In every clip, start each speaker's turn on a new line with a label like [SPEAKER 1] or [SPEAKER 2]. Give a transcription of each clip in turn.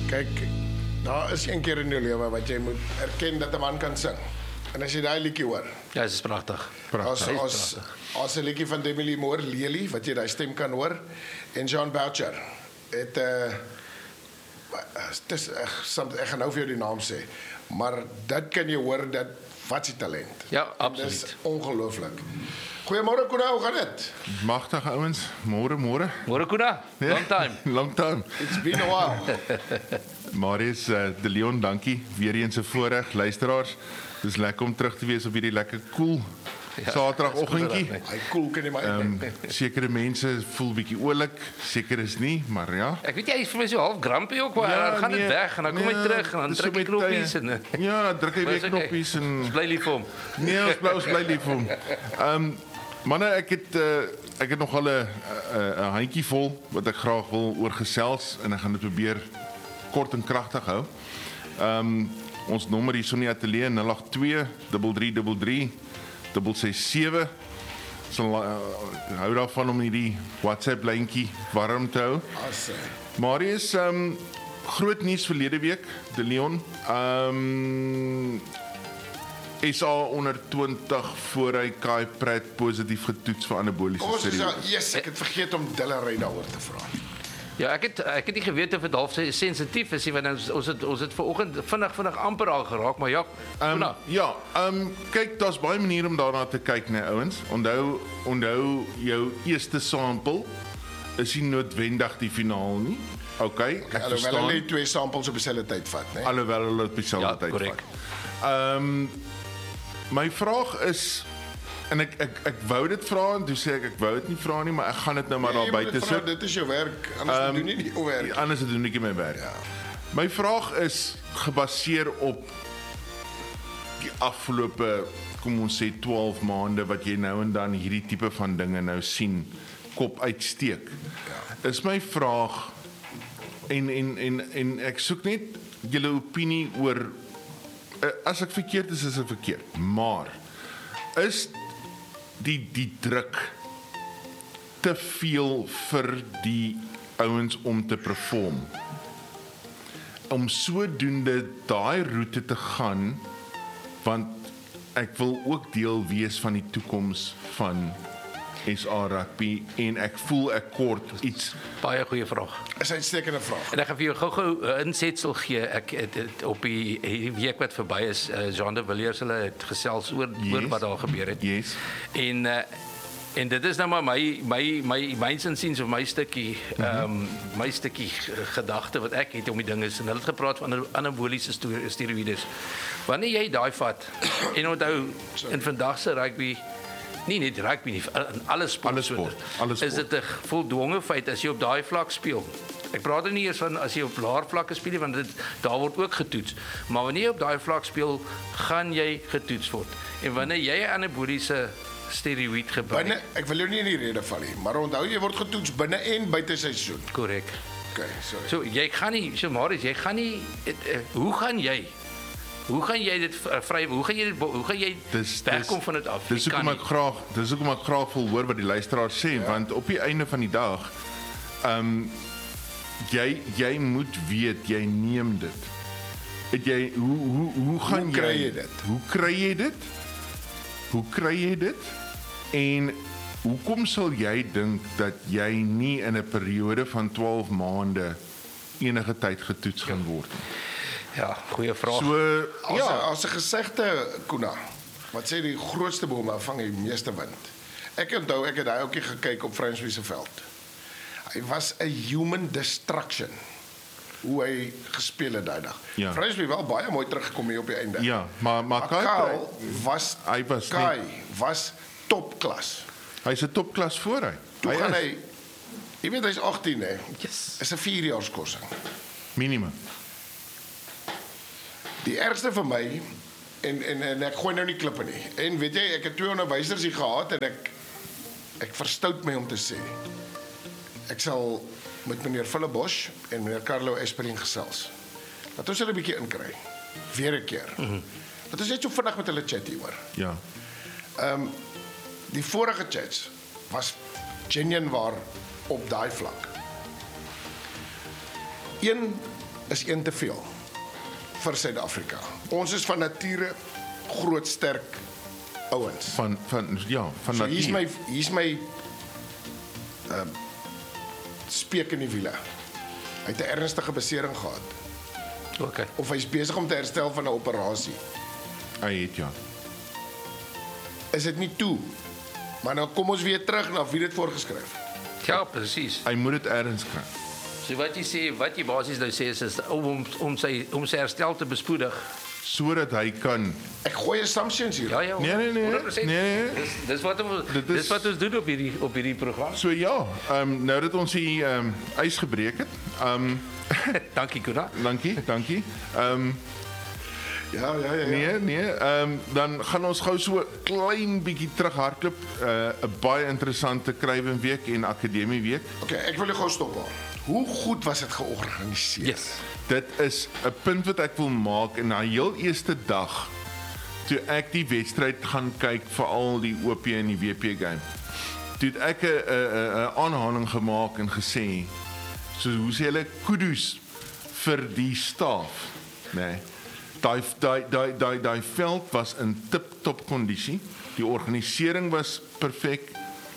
[SPEAKER 1] Kyk, daar is een keer in jou lewe wat jy moet erken dat 'n man kan sing. En as jy daai liedjie hoor,
[SPEAKER 2] Ja, dit is pragtig.
[SPEAKER 1] as 'n liedjie van Demi Lee Moore, Lely, wat jy daai stem kan hoor, en John Boucher, het ek gaan nou vir jou die naam sê, maar dit kan jy hoor, dat wat is die talent?
[SPEAKER 2] Ja, absoluut.
[SPEAKER 1] Dit is ongelooflik. Goeiemôre Koena, hoe gaan dit?
[SPEAKER 3] Magtig ouens, môre.
[SPEAKER 2] Môre Koena, long time.
[SPEAKER 3] Long time.
[SPEAKER 1] It's been a while.
[SPEAKER 3] Marius de Leon, dankie. Weer eens 'n voorreg, luisteraars. Dis lekker om terug te wees op hierdie lekker koel Saterdagoggendjie.
[SPEAKER 1] Hy cool kan jy maar
[SPEAKER 3] Sekere mense voel bietjie oulik, seker is nie, maar ja.
[SPEAKER 2] Ek weet jy is vir my so half grumpy ook, maar dan gaan dit weg en dan kom hy terug en dan
[SPEAKER 3] dis
[SPEAKER 2] druk
[SPEAKER 3] so
[SPEAKER 2] hy
[SPEAKER 3] met
[SPEAKER 2] knoppies
[SPEAKER 3] tye.
[SPEAKER 2] en
[SPEAKER 3] Ja, druk hy weer
[SPEAKER 2] Dis okay.
[SPEAKER 3] knoppies en
[SPEAKER 2] Ons bly lief vir hom.
[SPEAKER 3] nee, ons bly lief vir hom. Manne, ek het nog al 'n handjie vol wat ek graag wil oor gesels en ek gaan dit probeer kort en kragtig hou. Ons nommer hier so in die ateljee 082 3333 667. Sal hou daarvan om hierdie WhatsApp lyntjie warm te hou. Marius, groot nuus verlede week, de Leon. SA onder 20 voor hy Kai Pratt positief getoets vir anaboliese steroïde.
[SPEAKER 1] Yes, ek het vergeet om Dylan daaroor te vra.
[SPEAKER 2] Ja, ek het nie geweet of dit half sensitief is nie, want ons het vanoggend vinnig amper al geraak, maar ja, Koena.
[SPEAKER 3] Kyk, daar's baie maniere om daarna te kyk, nee ouens. Onthou jou eerste sample is nie noodwendig die finaal nie. Okay, ek
[SPEAKER 1] Alhoewel
[SPEAKER 3] verstaan.
[SPEAKER 1] hulle net 2 samples op dieselfde tyd vat, né?
[SPEAKER 3] Alhoewel hulle op dieselfde
[SPEAKER 2] Ja,
[SPEAKER 3] tyd
[SPEAKER 2] korrek.
[SPEAKER 3] vat. My vraag is, en ek wou dit vra en toe sê ek wou dit nie vra nie, maar ek gaan dit nou maar daar buite sit.
[SPEAKER 1] Dit is jou werk, anders doen nie jou werk.
[SPEAKER 3] Anders doen ek nie my werk. Ja. My vraag is gebaseer op die afgelope, kom ons sê 12 maande wat jy nou en dan hierdie tipe van dinge nou sien kop uitsteek. Ja. Is my vraag en ek soek net julle opinie oor as ek verkeerd is ek verkeerd, maar is die druk te veel vir die ouens om te perform? Om sodoende daai roete te gaan, want ek wil ook deel wees van die toekoms van SA rugby en ek voel ek kort iets.
[SPEAKER 2] Baie goeie vraag.
[SPEAKER 1] Is 'n uitstekende vraag.
[SPEAKER 2] En ek gaan vir jou gou-gou 'n insetsel gee. Ek het op hierdie week wat verby is, Jean de Villiers hulle het gesels oor wat daar gebeur het.
[SPEAKER 3] Yes.
[SPEAKER 2] En dit is nou maar my insiens of my stukkie my stukkie gedagte wat ek het om die dinge is. En hulle het gepraat van anaboliese steroïdes. Wanneer jy daai vat en onthou in vandag se rugby, nie net rugby nie, in alle sport. Is dit 'n voldwonge feit as jy op daai vlak speel. Ek praat nie eers van as jy op laer vlakke speel want daar word ook getoets. Maar wanneer jy op daai vlak speel, gaan jy getoets word. En wanneer jy 'n anaboliese steroïd gebruik.
[SPEAKER 1] Ek wil jou nie in die rede val nie, maar onthou jy word getoets binne en buite seisoen.
[SPEAKER 2] Korrek.
[SPEAKER 1] Okay, sorry.
[SPEAKER 2] So jy gaan nie, so Marius, jy gaan nie hoe gaan jy dit vry? Hoe gaan jy wegkom van dit af?
[SPEAKER 3] Dis hoekom ek graag wil hoor wat die luisteraar sê, want op die einde van die dag jy moet weet jy neem dit. Hoe kry jy dit? Hoe kry jy dit? En hoekom sal jy dink dat jy nie in 'n periode van 12 maande enige tyd getoets gaan word nie?
[SPEAKER 2] Ja, goeie vraag.
[SPEAKER 3] So
[SPEAKER 1] As 'n gesegde, Koena, wat sê die grootste bome vang die meeste wind. Ek onthou ek het daai ouetjie gekyk op Franswies se veld. Hy was 'n human destruction. Hoe hy gespeel het daai dag.
[SPEAKER 3] Ja.
[SPEAKER 1] Franswies wel baie mooi teruggekom hier op die einde.
[SPEAKER 3] Ja, maar Kai
[SPEAKER 1] was topklas.
[SPEAKER 3] Hy's 'n topklas vooruit.
[SPEAKER 1] Jy weet hy's 18 hè.
[SPEAKER 2] Yes.
[SPEAKER 1] Is 'n 4-jaar skorsing.
[SPEAKER 3] Minimum.
[SPEAKER 1] Die ergste vir my en ek gooi nou nie klippe nie. En weet jy, ek het 2 onderwysers hier gehad en ek verstout my om te sê. Ek sal met meneer Philip Bosch en meneer Carlo Espering gesels. Laat ons hulle 'n bietjie inkry. Weer 'n keer. Laat ons net so vinnig met hulle chat hieroor.
[SPEAKER 3] Ja.
[SPEAKER 1] Die vorige chats was genuine waar op daai vlak. Een is een te veel vir Suid-Afrika. Ons is van nature groot, sterk ouens.
[SPEAKER 3] Van
[SPEAKER 1] So
[SPEAKER 3] natuur.
[SPEAKER 1] hier's my speek in die wiele. Hy het 'n ernstige besering gehad.
[SPEAKER 2] Okay.
[SPEAKER 1] Of hy's besig om te herstel van 'n operasie.
[SPEAKER 3] Hy het ja.
[SPEAKER 1] Is dit nie toe? Maar nou kom ons weer terug na wie dit voorgeskryf het.
[SPEAKER 2] Ja, presies.
[SPEAKER 3] Hy moet dit ergens kry.
[SPEAKER 2] So wat jy basies nou sê is om sy herstel te bespoedig.
[SPEAKER 3] Sodat hy kan
[SPEAKER 1] Ek gooi assumptions hier.
[SPEAKER 2] Ja,
[SPEAKER 3] Nee.
[SPEAKER 2] 100%.
[SPEAKER 3] Nee.
[SPEAKER 2] Dis wat ons doen op hierdie program.
[SPEAKER 3] So ja, nou dat ons die ys gebreek het.
[SPEAKER 2] Dankie Kuna.
[SPEAKER 3] Dankie.
[SPEAKER 1] Ja.
[SPEAKER 3] Nee, dan gaan ons gou so 'n klein bietjie terughardloop, 'n baie interessante Kruiwenweek en Akademieweek.
[SPEAKER 1] Okay, ek wil jou gou stop daar. Hoe goed was dit georganiseer?
[SPEAKER 2] Yes.
[SPEAKER 3] Dit is 'n punt wat ek wil maak en na heel eerste dag toe ek die wedstryd gaan kyk vir al die OP en die WP game. Toe het ek 'n aanhaling gemaak en gesê, so hoe sê hulle kudos vir die staf, nee. Daai veld was in tip-top kondisie. Die organisering was perfek.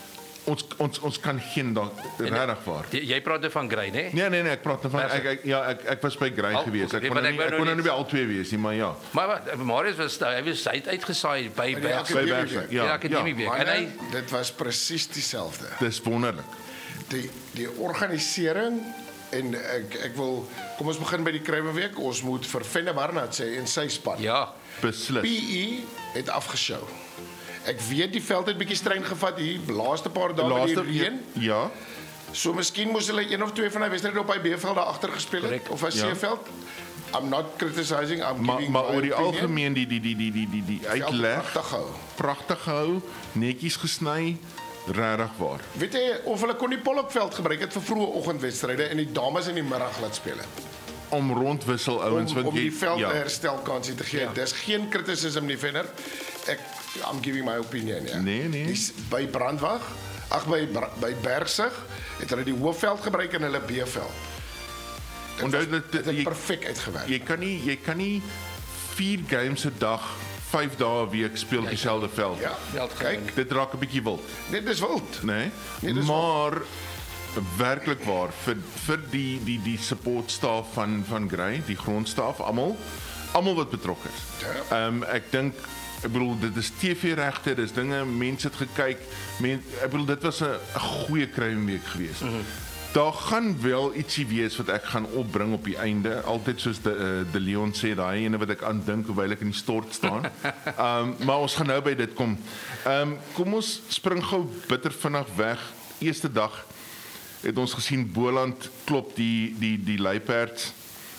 [SPEAKER 3] Ons kan geen regtig waar.
[SPEAKER 2] Jy praat nou van Grey, né?
[SPEAKER 3] Nee, ek praat nou van ek was by Grey gewees. Ek kon nou nie by al twee wees nie, maar ja.
[SPEAKER 2] Maar wat Marius hy het uitgesaai by
[SPEAKER 3] Bergse,
[SPEAKER 2] ja, Akademieweek.
[SPEAKER 1] Maar
[SPEAKER 2] En hy
[SPEAKER 1] dit was presies dieselfde.
[SPEAKER 3] Dis wonderlik.
[SPEAKER 1] Die organisering en ek wil kom ons begin by die Kruiwenweek. Ons moet vir Venne Barnard sê en sy span.
[SPEAKER 2] ja,
[SPEAKER 3] Beslis.
[SPEAKER 1] PE het afgeshow. Ek weet die veld het bietjie streng gevat hier laaste paar dae met die reën.
[SPEAKER 3] Ja.
[SPEAKER 1] So miskien moes hulle een of twee van die wedstryde op hy B-veld daar agter gespeel het
[SPEAKER 2] Correct.
[SPEAKER 1] of 'n C-veld. I'm not criticizing, I'm giving
[SPEAKER 3] Maar
[SPEAKER 1] my
[SPEAKER 3] oor die
[SPEAKER 1] opinion.
[SPEAKER 3] algemeen die
[SPEAKER 1] Veld
[SPEAKER 3] uitleg
[SPEAKER 1] pragtig gehou.
[SPEAKER 3] pragtig gehou, netjies gesny, regtig waar.
[SPEAKER 1] Weet jy of hulle kon die Pollockveld gebruik het vir vroeë oggendwedstryde en die dames in die middag laat speel het?
[SPEAKER 3] Om rondwissel ouens
[SPEAKER 1] Om die veld
[SPEAKER 3] ja.
[SPEAKER 1] 'n herstelkansie te gee.
[SPEAKER 2] Ja.
[SPEAKER 1] Dis geen kritisisme nie, Venner. I'm giving my opinion, ja.
[SPEAKER 3] Nee.
[SPEAKER 1] By Brandwag, by Bergsig het hulle die hoofveld gebruik en hulle B-veld.
[SPEAKER 3] Onthou
[SPEAKER 1] Dit het perfek uitgewerk.
[SPEAKER 3] jy kan nie 4 games 'n dag 5 dae 'n week speel op dieselfde veld.
[SPEAKER 1] Ja,
[SPEAKER 2] Veld
[SPEAKER 1] kyk,
[SPEAKER 2] gewoon.
[SPEAKER 3] Dit raak 'n bietjie wild,
[SPEAKER 1] dit is wild.
[SPEAKER 3] né?
[SPEAKER 1] Nee, dis
[SPEAKER 3] Maar werklik waar vir die support staf van Grey, die grondstaf, almal wat betrokke is.
[SPEAKER 1] Ja.
[SPEAKER 3] Ek bedoel dit is TV-regte, dis dinge, mense het gekyk. Ek bedoel dit was 'n goeie Kruiwenweek geweest. Daar gaan wel ietsie wees wat ek gaan opbring op die einde, altyd soos de Leon sê, daai ene wat ek aan dink hoewel ek in die stort staan. Maar ons gaan nou by dit kom. Kom ons spring gou bitter vinnig weg. Eerste dag het ons gesien Boland klop die Luiperds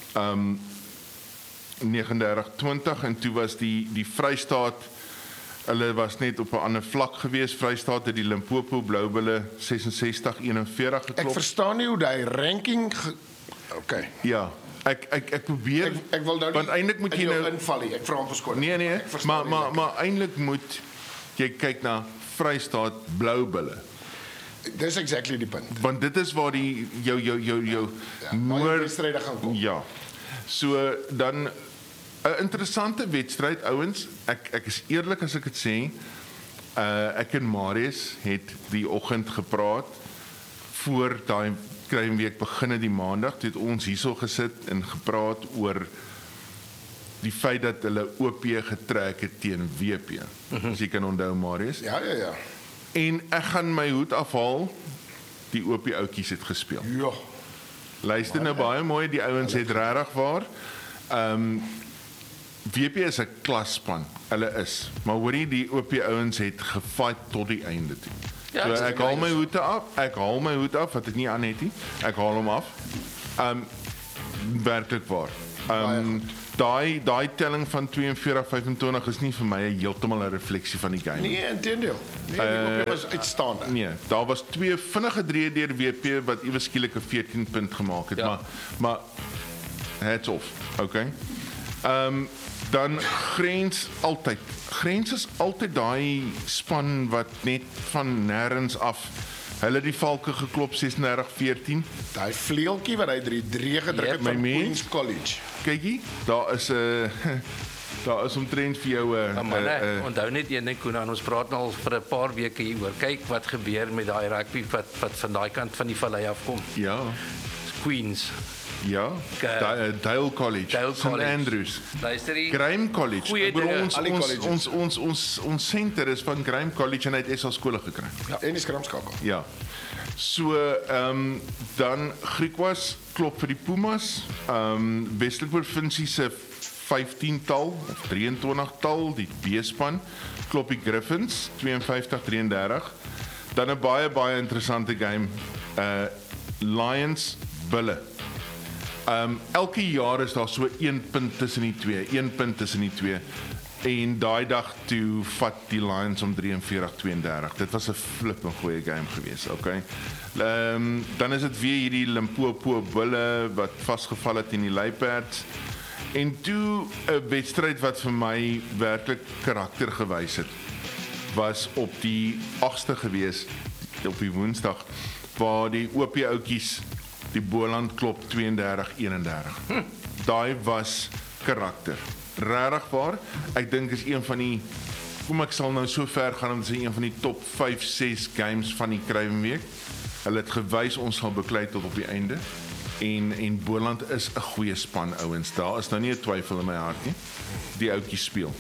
[SPEAKER 3] 39-20 en toe was die Vrystaat, hulle was net op 'n ander vlak geweest. Vrystaat het die Limpopo Bloubulle 66-41 geklop.
[SPEAKER 1] Ek verstaan nie hoe daai ranking Okay.
[SPEAKER 3] Ja, ek probeer
[SPEAKER 1] Ek wil nou
[SPEAKER 3] want eintlik moet jy nou
[SPEAKER 1] inval nie. Ek vra om verskoning.
[SPEAKER 3] nee,
[SPEAKER 1] Ek verstaan nie
[SPEAKER 3] maar eintlik moet jy kyk na Vrystaat Bloubulle.
[SPEAKER 1] Dis exactly die punt.
[SPEAKER 3] Want dit is waar die jou
[SPEAKER 1] Baie wedstryde gaan kom.
[SPEAKER 3] Ja. So dan 'n interessante wedstryd ouens. Ek is eerlik as ek dit sê. Ek en Marius het die oggend gepraat voor daai Kruiwenweek begin het die maandag. Toe het ons hierso gesit en gepraat oor die feit dat hulle OP getrek het teen WP. As jy kan onthou Marius.
[SPEAKER 1] Ja.
[SPEAKER 3] En ek gaan my hoed afhaal. Die OP ouetjies het gespeel.
[SPEAKER 1] Ja.
[SPEAKER 3] Luister nou baie mooi, die ouens het regtig waar. WP is 'n klasspan. Hulle is. Maar hoorie die OP ouens het gefight tot die einde toe.
[SPEAKER 2] Ja,
[SPEAKER 3] So
[SPEAKER 2] dis
[SPEAKER 3] ek haal my hoed af. Ek haal my hoed af wat ek nie aan het nie. Ek haal hom af. Werklik waar. Daai telling van 42-25 is nie vir my heeltemal 'n refleksie van die game.
[SPEAKER 1] Nee, inteendeel. Nee, die OP was uitstaande.
[SPEAKER 3] Nee, daar was 2 vinnige drie deur WP wat iewes skielik 'n 14 punt gemaak het,
[SPEAKER 2] Ja.
[SPEAKER 3] maar hats off, okay? Dan Grens altyd. Grens is altyd daai span wat net van nêrens af Hulle het die Valke geklop 36-14.
[SPEAKER 1] Daai vleueltjie wat hy 3 gedruk het
[SPEAKER 3] my
[SPEAKER 1] van
[SPEAKER 3] mens.
[SPEAKER 1] Queen's College.
[SPEAKER 3] Kykie, daar is 'n daar is omtrent vir jou 'n
[SPEAKER 2] Maar onthou net een ding, Koen, ons praat nou al vir 'n paar weke hieroor. Kyk wat gebeur met daai rugby wat van daai kant van die vallei afkom.
[SPEAKER 3] ja,
[SPEAKER 2] Queens,
[SPEAKER 3] ja, Dale College,
[SPEAKER 2] Dale
[SPEAKER 3] St
[SPEAKER 2] College.
[SPEAKER 3] Andrews,
[SPEAKER 2] luister
[SPEAKER 3] Graham College.
[SPEAKER 2] Goeie
[SPEAKER 3] Ek bedoel,
[SPEAKER 2] dinge.
[SPEAKER 1] Al die colleges.
[SPEAKER 3] ons center is van Graham College en hy het SA skole gekry.
[SPEAKER 1] En die skramskakel.
[SPEAKER 3] Ja. So, dan Griquas klop vir die Pumas. Westelike provinsie se 15-tal of 23-tal, die B-span klop die Griffins 52-33. Dan 'n baie interessante game, Lions Bulle. Elke jaar is daar so 1 punt tussen die twee, 1 punt tussen die twee. En daai dag toe vat die Lions om 43-32. Dit was 'n flippend goeie game geweest, okay? Dan is dit weer hierdie Limpopo Bulle wat vasgeval het in die Luiperds. En toe 'n wedstryd wat vir my werklik karakter gewys het, was op die 8ste gewees, op die Woensdag, waar die OP oudjies die Boland klop 32-31. Daai was karakter. Regtig waar. Ek dink is een van die, kom ek sal nou so ver gaan om te sê een van die top 5-6 games van die Kruiwenweek. Hulle het gewys ons sal beklei tot op die einde. En Boland is 'n goeie span, ouens. Daar is nou nie 'n twyfel in my hart nie. Die ouetjies speel.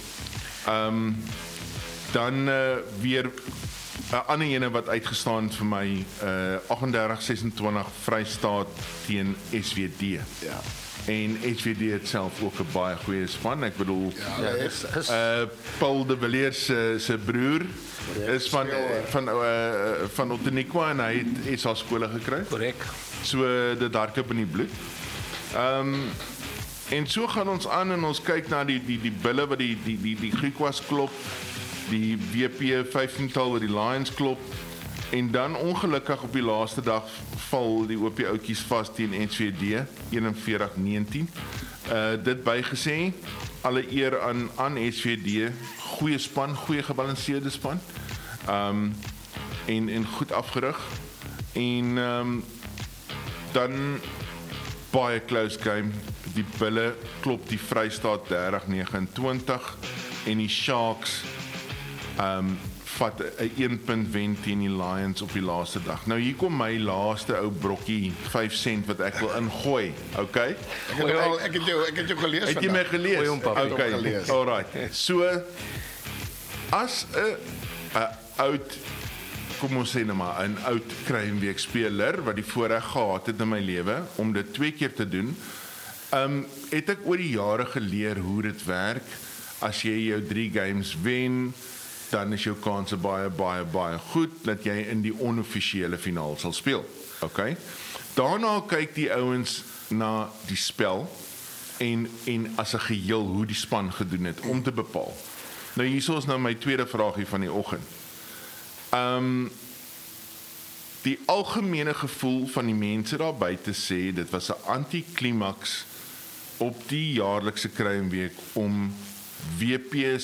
[SPEAKER 3] Dan weer 'n ander ene wat uitgestaan het vir my, 38-26 Vrystaat teen SWD.
[SPEAKER 1] Ja.
[SPEAKER 3] En HVD het self ook 'n baie goeie span. Ek bedoel,
[SPEAKER 1] Ja, hy is
[SPEAKER 3] Paul de Villiers se broer is van Otaniqua en hy het SA skole gekry.
[SPEAKER 2] korrek.
[SPEAKER 3] So dit hardloop in die bloed. En so gaan ons aan en ons kyk na die bulle wat die Griquas klop, die WP 15-tal wat die Lions klop. En dan ongelukkig op die laaste dag val die OP oudjies vas teen SWD 41-19. Dit bygesê, alle eer aan SWD, goeie span, goeie gebalanseerde span. En goed afgerig. En dan baie close game. Die Bulle klop die Vrystaat 30-29 en die Sharks vat 'n 1 punt wen teen die Lions op die laaste dag. Nou hier kom my laaste ou brokkie 5 sent wat ek wil ingooi, okay?
[SPEAKER 1] Ek het jou gelees
[SPEAKER 3] Het jy my gelees?
[SPEAKER 2] Gooi hom, pap.
[SPEAKER 3] Okay,
[SPEAKER 1] Gelees.
[SPEAKER 3] alright. So as 'n oud, kom ons sê nou maar 'n oud Kruiwenweek speler wat die voorreg gehad het in my lewe om dit 2 keer te doen, het ek oor die jare geleer hoe dit werk. As jy jou 3 games wen, dan is jou kanse baie goed dat jy in die onoffisiële finaal sal speel. Okay? Daarna kyk die ouens na die spel en as 'n geheel hoe die span gedoen het om te bepaal. Nou hierso is nou my tweede vraagie van die oggend. Die algemene gevoel van die mense daar buite sê dit was 'n anti-klimaks op die jaarlikse Kruiwenweek om WP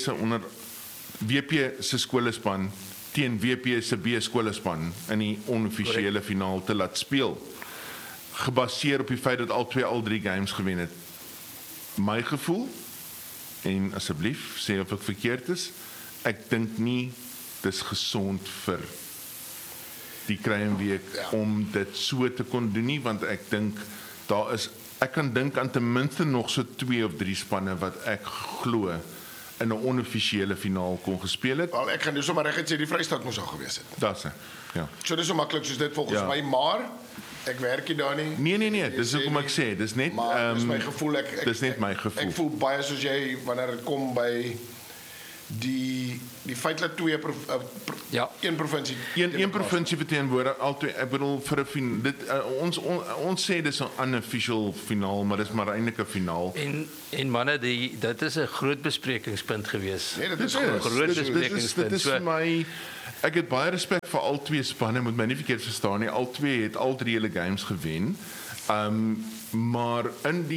[SPEAKER 3] se skolespan teen WP se B-skolespan in die onoffisiële finaal te laat speel. Gebaseer op die feit dat al 3 games gewen het. My gevoel, en asseblief sê of ek verkeerd is, ek dink nie dis gesond vir die Kruiwenweek om dit so te kon doen nie, want ek dink ek kan dink aan ten minste nog so 2 of 3 spanne wat ek glo in 'n onoffisiële finaal kon gespeel het.
[SPEAKER 1] Wel, ek gaan nou sommer reguit sê die Vrystaat moes al gewees het.
[SPEAKER 3] Dis ja.
[SPEAKER 1] So dis so maklik soos dit volgens
[SPEAKER 3] Ja.
[SPEAKER 1] my, maar ek werk nie daar nie.
[SPEAKER 3] Nee, dis hoekom ek sê, dis net
[SPEAKER 1] Maar dis my gevoel,
[SPEAKER 3] dis net my gevoel.
[SPEAKER 1] Ek voel baie soos jy wanneer dit kom by die feit dat 2
[SPEAKER 2] Ja.
[SPEAKER 1] een provinsie
[SPEAKER 3] Een provinsie verteenwoordig altyd. Ek bedoel vir 'n dit ons sê dis 'n unofficial finaal, maar dis maar eintlik 'n finaal.
[SPEAKER 2] En manne, dit is 'n groot besprekingspunt gewees.
[SPEAKER 1] Nee, dit
[SPEAKER 3] Dit
[SPEAKER 1] is groot.
[SPEAKER 3] dit is vir my, ek het baie respek vir al 2 spanne, moet my nie verkeerd verstaan nie. Al 2 het al 3 hulle games gewen. Maar in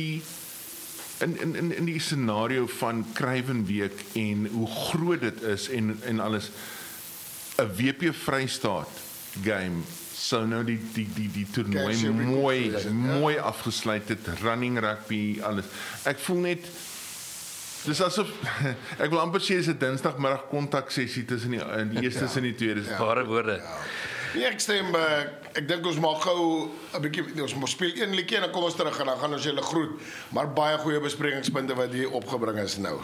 [SPEAKER 3] die scenario van Kruiwenweek en hoe groot dit is en alles, 'n WP Vrystaat game sou nou die toernooi
[SPEAKER 1] Casio
[SPEAKER 3] mooi
[SPEAKER 1] Rugby,
[SPEAKER 3] mooi afgesluit het, running rugby, alles. Ek voel net dis asof ek wil amper sê dis 'n Dinsdagmiddag kontak sessie tussen die eerstes en die tweedes.
[SPEAKER 2] Ware woorde.
[SPEAKER 1] Nee, ek stem, ek dink ons maak gou 'n bietjie, ons speel een liedjie en dan kom ons terug en dan gaan ons julle groet. Maar baie goeie besprekingspunte wat hier opgebring is nou.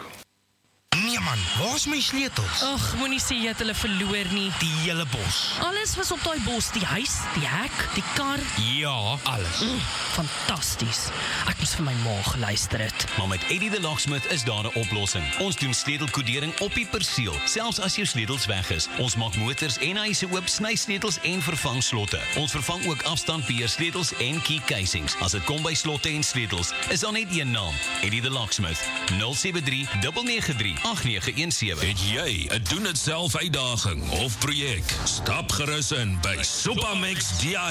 [SPEAKER 4] Nee man, waar is my sleutels?
[SPEAKER 5] Ag, moenie sê jy het hulle verloor nie.
[SPEAKER 4] Die hele bos.
[SPEAKER 5] Alles was op daai bos, die huis, die hek, die kar.
[SPEAKER 4] Ja, alles.
[SPEAKER 5] Fantasties. Ek moes vir my ma geluister het.
[SPEAKER 6] Maar met Eddie the Locksmith is daar 'n oplossing. Ons doen sleutelkodering op die perseel, selfs as jou sleutels weg is. Ons maak motors en huise oop, sny sleutels en vervang slotte. Ons vervang ook afstandbeheer sleutels en key casings. As dit kom by slotte en sleutels, is daar net een naam, Eddie the Locksmith. 073 993 8917.
[SPEAKER 7] Het jy 'n doen dit self uitdaging of projek? Stap gerus in by Supamex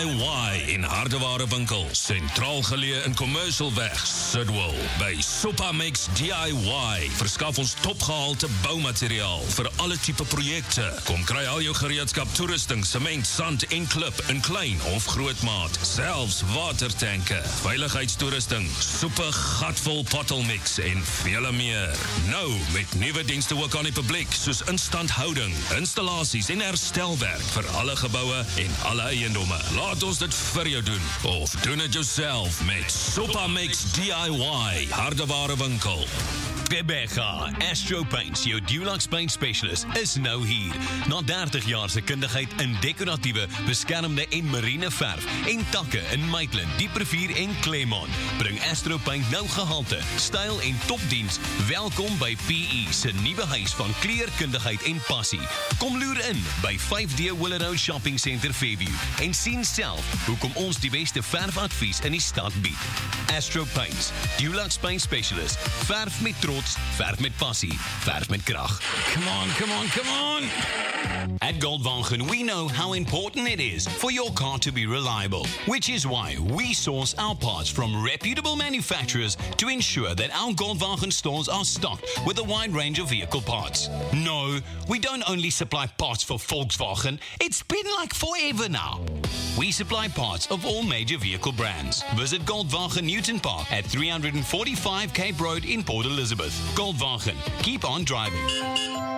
[SPEAKER 7] DIY in Hardeware winkel, sentraal geleë in Commercial Weg, Sidwell. By Supamex DIY verskaf ons topgehalte boumateriaal vir alle tipe projekte. Kom kry al jou gereedskap, toerusting, sement, sand en klip in klein of groot maat, selfs watertanke, veiligheidstoerusting, soepe gatvol pottelmix en vele meer. Nou met nuwe dienste ook aan die publiek, soos instandhouding, installasies en herstelwerk vir alle geboue en alle eiendomme. Laat ons dit vir jou doen, of doen dit jouself met Supamex DIY, Hardeware winkel.
[SPEAKER 6] Bebeca, Astro Paints, jou Dulux Paint Specialist, is nou hier. Na 30 jaar se kundigheid in dekoratiewe, beskermde en marine verf en takke in Maitland, Dieprivier en Claremont, bring Astro Paint nou gehalte, styl en topdiens. Welkom by PE se nuwe huis van kleurkundigheid en passie. Kom loer in by 5D Willow Shopping Center Fairview en sien self hoekom ons die beste verfadvies in die stad bied. Astro Paints, Dulux Paint Specialist, verf met trots, verf met passie, verf met krag.
[SPEAKER 4] Come on, come on, come on.
[SPEAKER 6] At Goldwagen, we know how important it is for your car to be reliable, which is why we source our parts from reputable manufacturers to ensure that our Goldwagen stores are stocked with a wide range of vehicle parts. No, we don't only supply parts for Volkswagen, it's been like forever now. We supply parts of all major vehicle brands. Visit Goldwagen Newton Park at 345 Cape Road in Port Elizabeth. Goldwagen, keep on driving.